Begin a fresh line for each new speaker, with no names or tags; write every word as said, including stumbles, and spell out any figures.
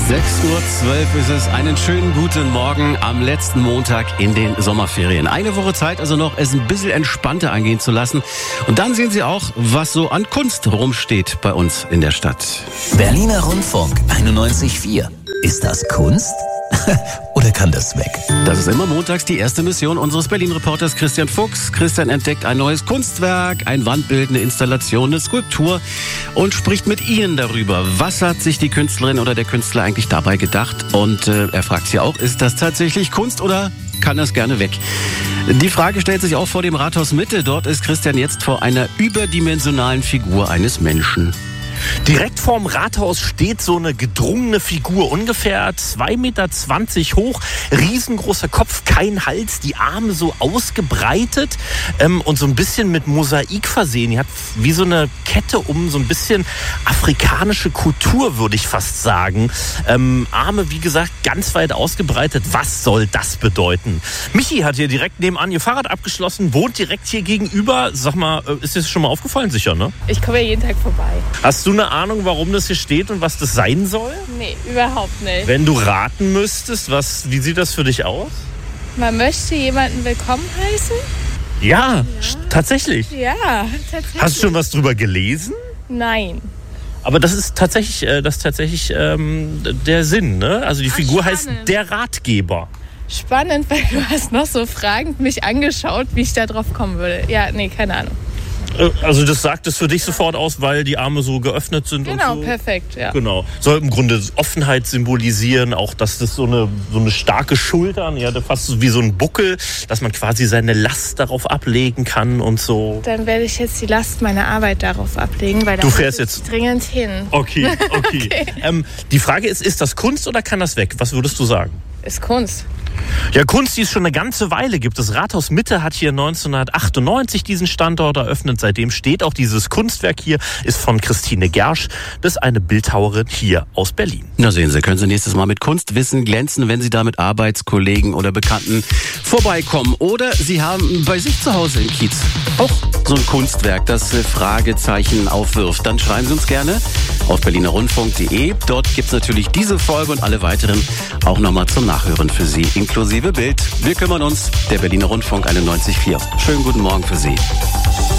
sechs Uhr zwölf ist es. Einen schönen guten Morgen am letzten Montag in den Sommerferien. Eine Woche Zeit also noch, es ein bisschen entspannter angehen zu lassen. Und dann sehen Sie auch, was so an Kunst rumsteht bei uns in der Stadt.
Berliner Rundfunk einundneunzig Komma vier. Ist das Kunst? Oder kann das weg?
Das ist immer montags die erste Mission unseres Berlin-Reporters Christian Fuchs. Christian entdeckt ein neues Kunstwerk, ein Wandbild, eine Installation, eine Skulptur und spricht mit Ihnen darüber. Was hat sich die Künstlerin oder der Künstler eigentlich dabei gedacht? Und äh, er fragt Sie auch, ist das tatsächlich Kunst oder kann das gerne weg? Die Frage stellt sich auch vor dem Rathaus Mitte. Dort ist Christian jetzt vor einer überdimensionalen Figur eines Menschen.
Direkt vorm Rathaus steht so eine gedrungene Figur, ungefähr zwei Meter zwanzig hoch, riesengroßer Kopf, kein Hals, die Arme so ausgebreitet ähm, und so ein bisschen mit Mosaik versehen. Die hat wie so eine Kette um, so ein bisschen afrikanische Kultur, würde ich fast sagen. Ähm, Arme, wie gesagt, ganz weit ausgebreitet. Was soll das bedeuten? Michi hat hier direkt nebenan ihr Fahrrad abgeschlossen, wohnt direkt hier gegenüber. Sag mal, ist dir das schon mal aufgefallen? Sicher, ne?
Ich komme ja jeden Tag vorbei.
Hast du eine Ahnung, warum das hier steht und was das sein soll?
Nee, überhaupt nicht.
Wenn du raten müsstest, was, wie sieht das für dich aus?
Man möchte jemanden willkommen heißen?
Ja, ja. tatsächlich.
Ja, tatsächlich.
Hast du schon was drüber gelesen?
Nein.
Aber das ist tatsächlich, äh, das ist tatsächlich ähm, der Sinn, ne? Also die
Ach,
Figur
spannend.
heißt der Ratgeber.
Spannend, weil du hast noch so fragend mich angeschaut, wie ich da drauf kommen würde. Ja, nee, keine Ahnung.
Also das sagt es für dich sofort aus, weil die Arme so geöffnet sind
genau,
und so?
Genau, perfekt, ja.
Genau. Soll im Grunde Offenheit symbolisieren, auch dass das so eine, so eine starke Schultern, ja, fast so wie so ein Buckel, dass man quasi seine Last darauf ablegen kann und so.
Dann werde ich jetzt die Last meiner Arbeit darauf ablegen, weil da
du fährst
muss ich
jetzt
dringend hin.
Okay, okay. okay. Ähm, die Frage ist, ist das Kunst oder kann das weg? Was würdest du sagen?
Ist Kunst.
Ja, Kunst, die es schon eine ganze Weile gibt. Das Rathaus Mitte hat hier neunzehnhundertachtundneunzig diesen Standort eröffnet. Seitdem steht auch dieses Kunstwerk hier, ist von Christine Gersch. Das ist eine Bildhauerin hier aus Berlin.
Na sehen Sie, können Sie nächstes Mal mit Kunstwissen glänzen, wenn Sie da mit Arbeitskollegen oder Bekannten vorbeikommen. Oder Sie haben bei sich zu Hause im Kiez auch so ein Kunstwerk, das Fragezeichen aufwirft. Dann schreiben Sie uns gerne auf berliner rundfunk punkt de. Dort gibt es natürlich diese Folge und alle weiteren auch nochmal zum Nachhören für Sie, inklusive Bild. Wir kümmern uns, der Berliner Rundfunk einundneunzig Komma vier. Schönen guten Morgen für Sie.